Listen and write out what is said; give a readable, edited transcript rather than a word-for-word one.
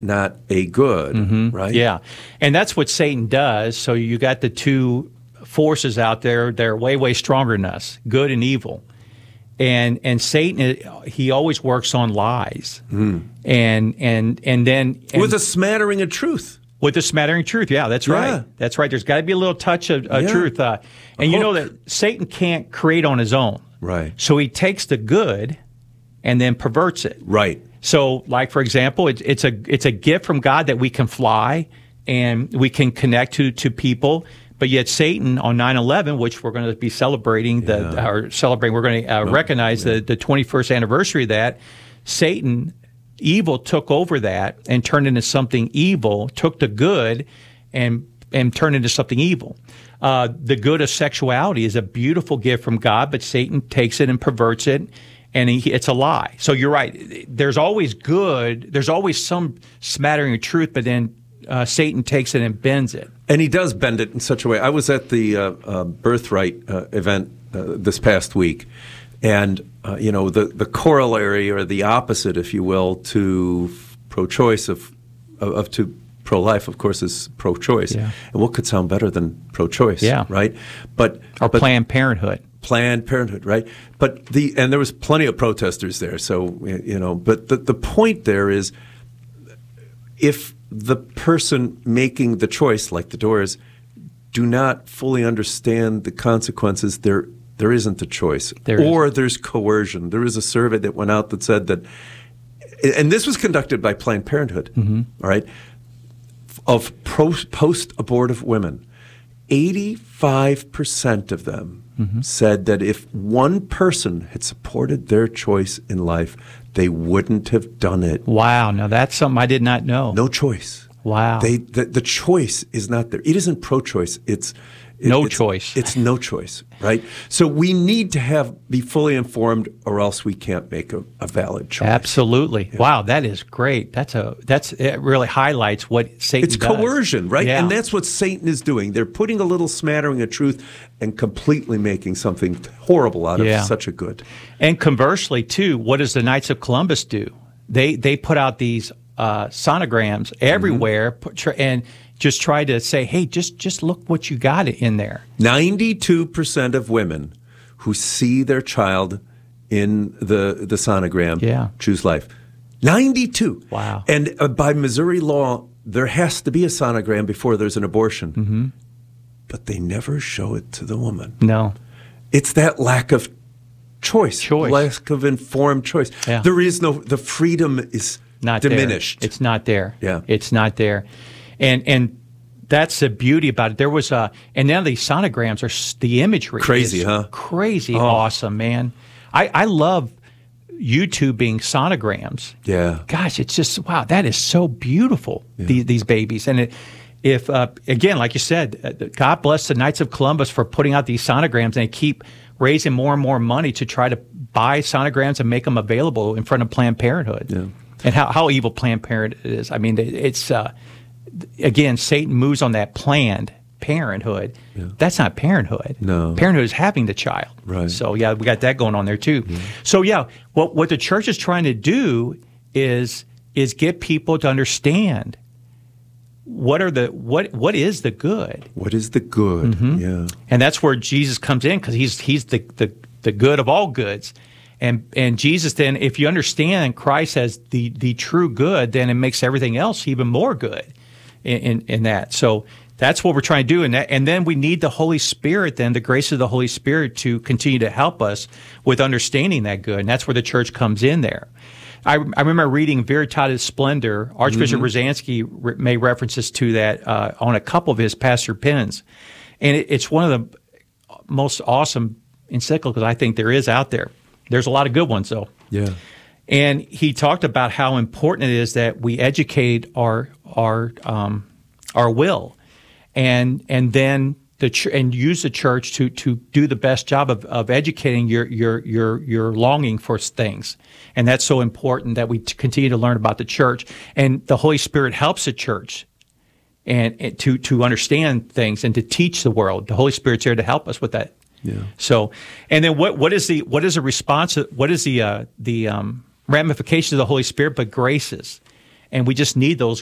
not a good, right? Yeah, and that's what Satan does. So you got the two forces out there. They're way, way stronger than us, good and evil. And Satan, he always works on lies, and then with a smattering of truth. With a smattering of truth, yeah, that's right. That's right. There's got to be a little touch of truth, and you know that Satan can't create on his own, right? So he takes the good and then perverts it, right? So, like for example, it's a gift from God that we can fly and we can connect to people. But yet Satan on 9/11, which we're going to be celebrating, we're going to recognize the 21st anniversary of that, Satan, evil took over that and turned into something evil, took the good and turned into something evil. The good of sexuality is a beautiful gift from God, but Satan takes it and perverts it, and it's a lie. So you're right. There's always good. There's always some smattering of truth, but then Satan takes it and bends it. And he does bend it in such a way. I was at the Birthright event this past week, and the corollary or the opposite, if you will, to pro-choice to pro-life, of course, is pro-choice. Yeah. And what could sound better than pro-choice? Yeah. Right. But Planned Parenthood. Planned Parenthood, right? But and there was plenty of protesters there. So but the point there is, if the person making the choice, like the Doors, do not fully understand the consequences, there isn't a choice. There's coercion. There is a survey that went out that said that, and this was conducted by Planned Parenthood, all right, of post-abortive women, 85% of them said that if one person had supported their choice in life, they wouldn't have done it. Wow. Now that's something I did not know. No choice. Wow. The choice is not there. It isn't pro-choice. It's no choice. It's no choice, right? So we need to be fully informed, or else we can't make a valid choice. Absolutely. Yeah. Wow, that is great. It really highlights what Satan does. It's coercion, right? Yeah. And that's what Satan is doing. They're putting a little smattering of truth and completely making something horrible out of such a good. And conversely, too, what does the Knights of Columbus do? They put out these sonograms everywhere and just try to say, hey, just look what you got in there. 92% of women who see their child in the sonogram choose life. 92. Wow. And by Missouri law, there has to be a sonogram before there's an abortion. But they never show it to the woman. No. It's that lack of choice. Lack of informed choice. Yeah. There is the freedom is not diminished. There. It's not there. Yeah. It's not there. And that's the beauty about it. There was and now these sonograms are the imagery. Crazy, huh? Crazy awesome, man. I love YouTubing sonograms. Yeah. Gosh, it's just, wow, that is so beautiful, these babies. And if again, like you said, God bless the Knights of Columbus for putting out these sonograms, and they keep raising more and more money to try to buy sonograms and make them available in front of Planned Parenthood. Yeah. And how evil Planned Parenthood is. I mean, it's again, Satan moves on that Planned Parenthood. Yeah. That's not parenthood. No. Parenthood is having the child. Right. So, we got that going on there, too. Yeah. So, what the church is trying to do is get people to understand what is the good. What is the good? Yeah. And that's where Jesus comes in, because he's the good of all goods. And Jesus, then, if you understand Christ as the true good, then it makes everything else even more good in that. So that's what we're trying to do. And then we need the Holy Spirit, then, the grace of the Holy Spirit, to continue to help us with understanding that good. And that's where the church comes in there. I remember reading Veritatis Splendor. Archbishop Rosansky made references to that on a couple of his pastor pens. And it's one of the most awesome encyclicals I think there is out there. There's a lot of good ones, though. Yeah. And he talked about how important it is that we educate our will, and then and use the church to do the best job of educating your longing for things. And that's so important that we continue to learn about the church. And the Holy Spirit helps the church and to understand things and to teach the world. The Holy Spirit's there to help us with that. Yeah. So, and then what is the response? What is the ramification of the Holy Spirit? But graces, and we just need those